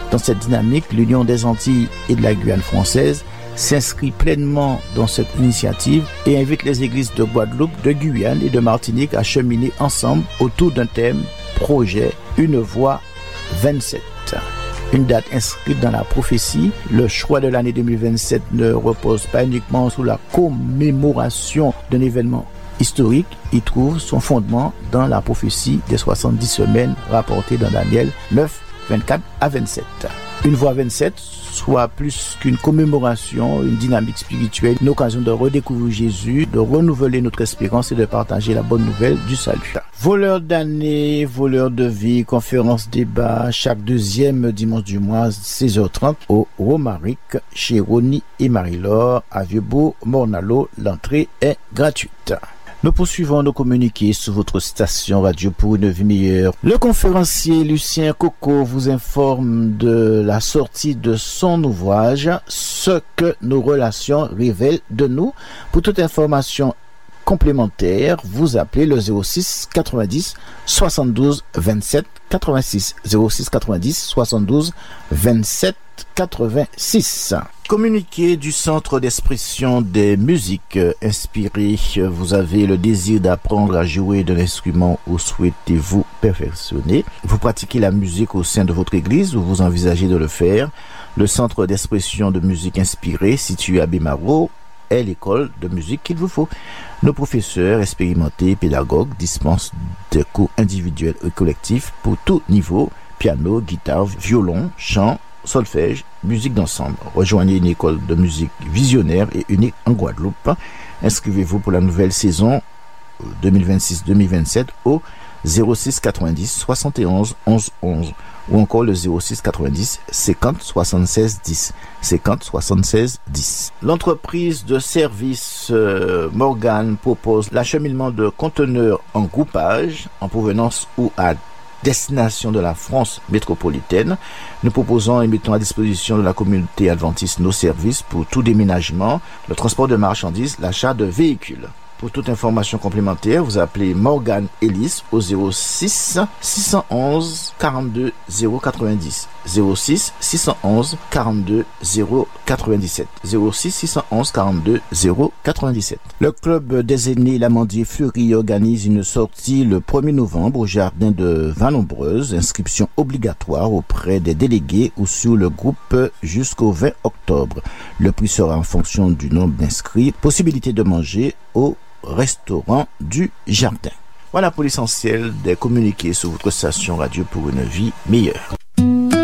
Dans cette dynamique, l'Union des Antilles et de la Guyane française s'inscrit pleinement dans cette initiative et invite les églises de Guadeloupe, de Guyane et de Martinique à cheminer ensemble autour d'un thème, projet, une voix 27. Une date inscrite dans la prophétie, le choix de l'année 2027 ne repose pas uniquement sur la commémoration d'un événement historique, il trouve son fondement dans la prophétie des 70 semaines rapportée dans Daniel 9, 24 à 27. Une voix 27 soit plus qu'une commémoration, une dynamique spirituelle, une occasion de redécouvrir Jésus, de renouveler notre espérance et de partager la bonne nouvelle du salut. Voleurs d'année, voleurs de vie, conférence débat, chaque deuxième dimanche du mois, 16h30 au Romaric, chez Ronnie et Marie-Laure, à Vieux-Beau, Mornalo. L'entrée est gratuite. Nous poursuivons nos communiqués sur votre station radio pour une vie meilleure. Le conférencier Lucien Coco vous informe de la sortie de son ouvrage « Ce que nos relations révèlent de nous ». Pour toute information complémentaire, vous appelez le 06 90 72 27 86. 06 90 72 27 86. Communiqué du Centre d'expression des musiques inspirées. Vous avez le désir d'apprendre à jouer de l'instrument ou souhaitez-vous perfectionner? Vous pratiquez la musique au sein de votre église ou vous envisagez de le faire? Le Centre d'expression de musique inspirée, situé à Bémaro, est l'école de musique qu'il vous faut. Nos professeurs expérimentés, pédagogues, dispensent des cours individuels et collectifs pour tout niveau, piano, guitare, violon, chant, solfège, musique d'ensemble. Rejoignez une école de musique visionnaire et unique en Guadeloupe. Inscrivez-vous pour la nouvelle saison 2026-2027 au 06 90 71 11 11 ou encore le 06 90 50 76 10 50 76 10. L'entreprise de service Morgan propose l'acheminement de conteneurs en groupage en provenance ou à destination de la France métropolitaine. Nous proposons et mettons à disposition de la communauté adventiste nos services pour tout déménagement, le transport de marchandises, l'achat de véhicules. Pour toute information complémentaire, vous appelez Morgan Ellis au 06 611 42 090 06 611 42 097 06 611 42 097. Le club des aînés Lamandier Fleury organise une sortie le 1er novembre au jardin de Vin-Nombreuse. Inscription obligatoire auprès des délégués ou sur le groupe jusqu'au 20 octobre. Le prix sera en fonction du nombre d'inscrits. Possibilité de manger au restaurant du jardin. Voilà pour l'essentiel des communiqués sur votre station radio pour une vie meilleure.